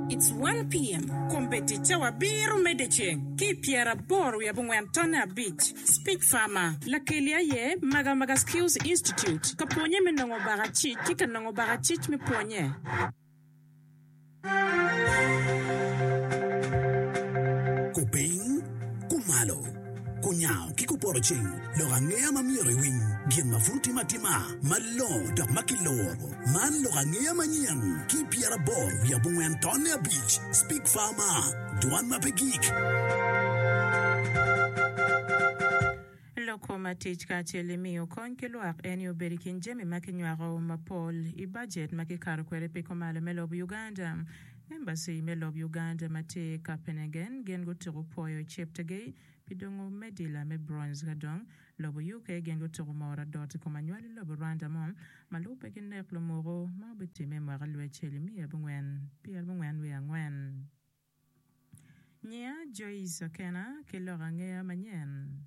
It's 1 p.m. Competitor wa biru medecheng. Ki Pierre Boru ya Bungwantona Beach. Speak Farmer. La kelia ye Maga Skills Institute. Kaponye menongo barachit. Kika nongo barachit me ponye. Kuping, kumalo, kunyao, kikuporching, lorangea mamiri wing, gien mafuti matima, malo, dak makiloro, man lorangea manyang, ki Pierre Boru ya Bungwantona Beach. Speak Farmer, Duan Mapegik. Loko matich ka chele miyo kon ke luak eni oberikin jemi makinywaro mapol I budget makikaro kwere pe komale melob Uganda. Embassy melob Uganda mate Copenhagen gen go tiro poyo cheptegei pidongo medila me bronze gadong lobo UK gen go tiro mora dot komanywali lobo Rwanda mom malupe kinek lo moro mabiti me mara lwe chele miyo bungwen pia bungwen we angwen. Nya Joyce Akena ke lorangea manyen.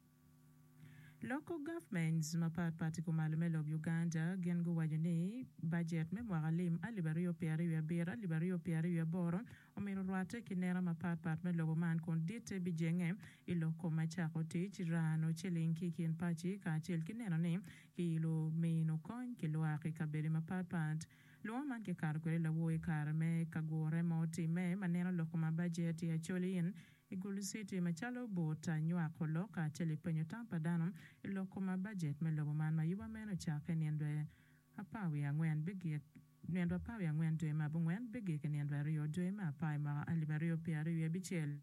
Local governments mapati kumalumelo of Uganda gengo wajani budget me mwagalim alibario piari ya bira alibario piari ya boro omiro rwate kinera mapat me logo man kondite bijenge iloko machako tich rano chilinki kien pachi ka chil kinera ni kilo mino kon kilo aki kaberi mapat Luo man ke kar kwere la woi kar me kagore moti me maneno loko ma budget ya choli in Igulu City machalo bota nywa kolo ka cheli penyo tampa danom iloko ma budget me lobo man mayuba meno chake niendwe apawi angwen bigi niendwe apawi angwen dwe mabungwen bigi ke niendwe rio dwe ma apawi ma alibario piari ya bichel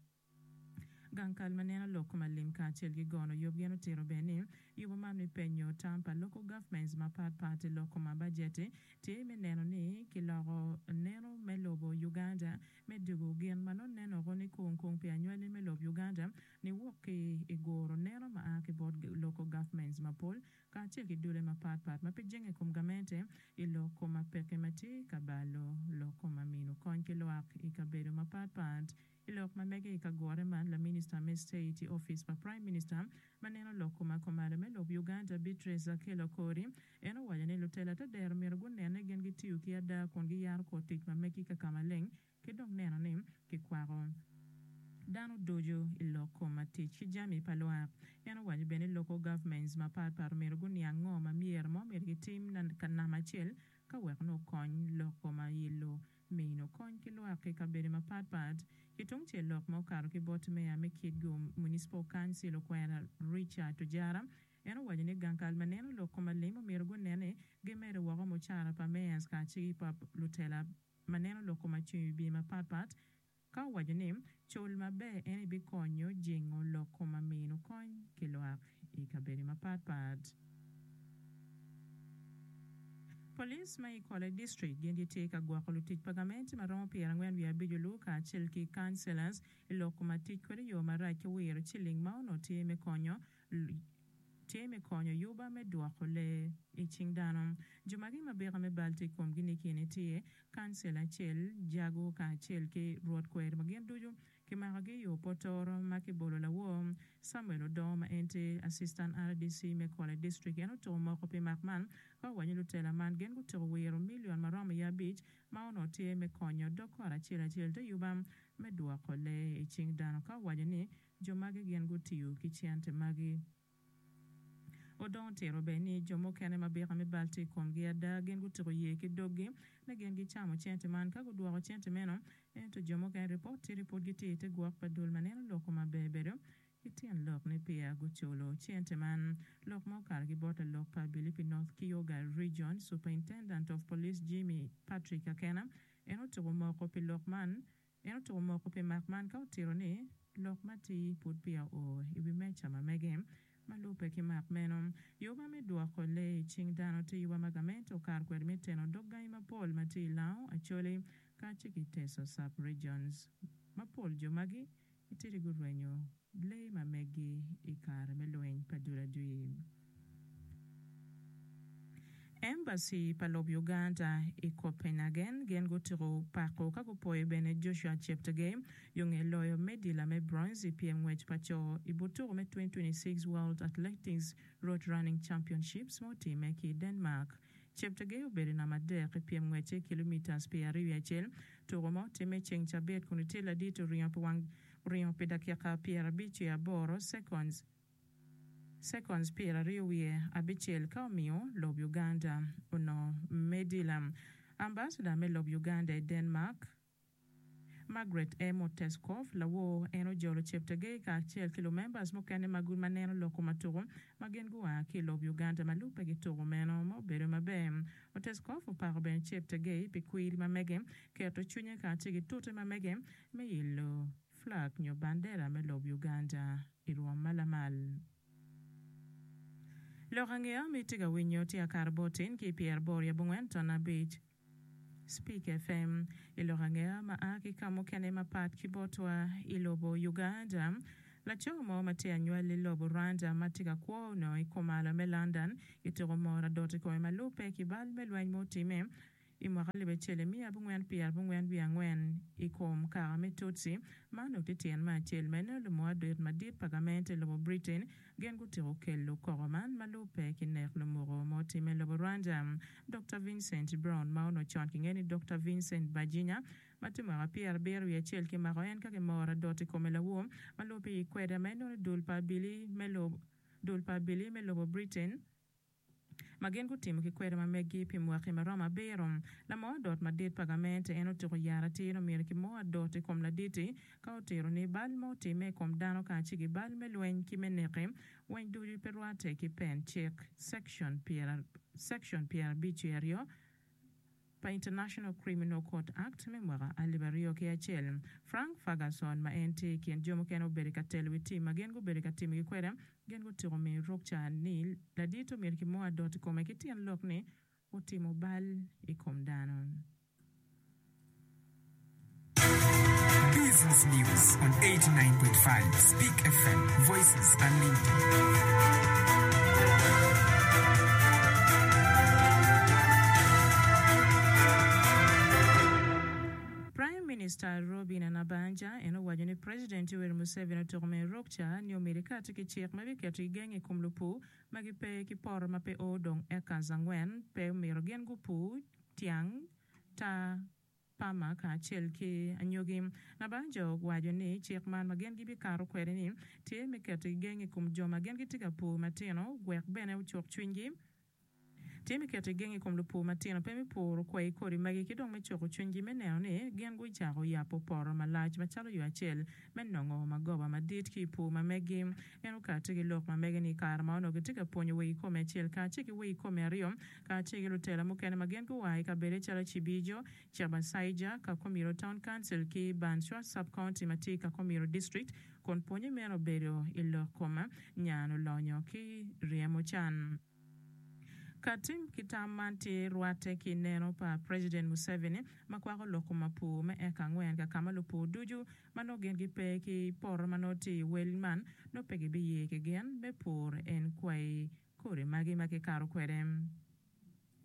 Gankal manena loko malim ka chel gigono yobgeno tero beni yubo mami penyo tampa local governments mapat party loko ma budget te meneno ni kilogo neno melobo Uganda medugo gen mano neno goni kung pia nywele melobo Uganda ni woki igoro neno maake board local governments mapol ka chel gidule mapat mapijenge kumgamente iloko mapeke mati kabalo loko mamino konkilo ak ikabedo mapat Ilok mamege ikagore man la minister me state office pa prime minister maneno loko makomare me lob Uganda Beatrice Akelo Kori eno wajane lutela ta der mirgun nene gen gitiu ki ada kongi yar kotik mameki kakamaleng kidong neno nim kikwaro Dano dojo iloko matichi jami palwa eno wajibene local governments mapar mirgun yango mamier mo mirgitim nan kanama chel ka wekno kony loko ma yilo Mino kon kilo ake kabere mapat kitung che lok mo karo ki bot me ya me kidgo municipal council kwera Richard Tujara eno wajine gankal maneno loko malimo mirgo nene gemere wago mo chara pa meyans ka chi pa lutela maneno loko machi bi mapat ka wajine chol mabe eni bi konyo jingo loko mamino kon kilo ake kabere mapat Police mai Kole District gendi take agwakolutit pagamenti maromo pierangwen via bijulu ka chilki councillors ilokumatik kore yo marake wiro chiling mauno tieme konyo yuba me duakole iching danom jumagi mabega me balti kom gini kine tie councillor chel jago ka chilki road kwer magien duju Kimagagi yo potoro makibolo la wom Samuel Odoma ente assistant RDC me Kole District eno to moko pe makman ka wanyi lutela man gen go to wero million marama ya beach maono tie me konyo dokora chila te yubam me dua kole iching dano ka wanyi ni jomage gen go tiyu kichiante magi Odon tero beni jomo kene mabeka me balti kom gi ada gen go to ye ki dogi na gen gi chamo chente man ka go duwa chente meno ento jomo kene report gi te guak padul maneno loko mabebero Itian lok ne pia gucholo chente man lok mokar gi bota lok pa Bilipi North Kyoga Region Superintendent of Police Jimmy Patrick Akena eno to moko pi lok man eno to moko pi makman ka utiro ni lok mati put pia o ibi mecha mamegem malupe ki makmenom yoba me dua kole ching dano te yuba magamento kar kwer miteno dogga ima pol mati lao achole ka chiki teso sub regions mapol jomagi itiri gurwenyo Blay mamegi ikar meloeng padura dui. Embassy palob Uganda Copenhagen gen go tiro pako kako poe bene Joshua Cheptegei yung eloyo medila me bronze PM wedge pacho ibuturo me 2026 World Athletics Road Running Championships moti meki Denmark Cheptegei obedo namba adek e piem ng'wech kilomitas 21 tugo mo time chieng' Chabet kun nitie ladito ringo pi dakika 58 seconds 25 ka omiyo lob Uganda uno Medilam. Ambassador me lob Uganda e Denmark Margaret Moteskov lawo eno jolo Cheptegei ka achiel kilo members mokene magul maneno loko matugo magen gua ki lob Uganda malupe gi tugo meno mobedo maber. Moteskov oparo ben Cheptegei pi kwiri mamege keto chunye ka tigi tute mamege me yilo flag nyo bandera me lob Uganda iruom malamal. Lokangea mitiga winyo tia karbotin ki Pierre Boria bungwen tona beach. Speak FM ilorangea maaki kamo kene mapat kibotwa ilobo Uganda la chomo matia nywele lobo Rwanda matiga kuono ikomala me London itoro mora dote ko malupe kibal melwany motime imwakalibe chele mia bungwen Pierre bungwen biangwen ikom kara metotsi mano titien ma chel meno le moadet madit pagamente lobo Britain gen gutiro kello koroman malupe kinek lo moro motime lobo Rwanda. Dr. Vincent Brown maono chon kingeni Dr. Vincent Bajinya matima Pierre beru ya chel ki maroen ka mora dote ko melawo malupe ikweda meno dulpa bili me lobo Britain magen gutim ki kwere mamegi pi mwaki maroma berom la mo dot madit pagamente eno tiro yara tino mir ki mo dot kom la diti ka otiro ni bal mo time kom dano ka chigi bal me lwen ki meneke wen duri perwate ki pen check section Pierre Bicherio pa International Criminal Court Act memora alibario ki achel Frank Ferguson ma enti kien jomo keno berika telwiti magen go berika timi ki kwere gen go tiro mi rokcha nil la dito mir ki moa dot kome ki tien lokni utimo bal ikom dano. Business News on 89.5 Speak FM Voices Unlimited. Minister Robin Anabanja eno wajo ni President Yoweri Museveni togme rokcha ni Amerika tiki chik mabiketo igenge kumlupu magipe kiporo mape odong eka zangwen pe mirogen gupu tiang ta pama ka chel ki anyogim. Nabanja wajo ni chik man magen gibi karo kwere ni tie miketo igenge kumjo magen gitika pu matino gwek bene uchok chwingi Timi kete gengi kom lupu matino pemi poro kwa ikori magi kidong mechoko chunji meneo ni gen gui chako yapo poro malaj machalo yu achel menongo magoba madit ki pu mamegi enu ka tiki lok mamegi ni karma ono kitika ponyo wei kome achel ka chiki wei kome ariom ka chiki lutela mukene magen kuwai ka bere chala Chibijo Chaba Saija ka Komiro Town Council ki Banswa Sub-County mati ka Komiro District kon ponyo meno bero ilo koma nyano lonyo ki Riemo Chan. Katim kitamanti ruate ki neno pa President Museveni makwako loko mapu me eka ngwen ka kama lupu duju mano gen gipe ki por manoti Wellman no pegi biye ke gen be por en kwai kore magi karo kwerem.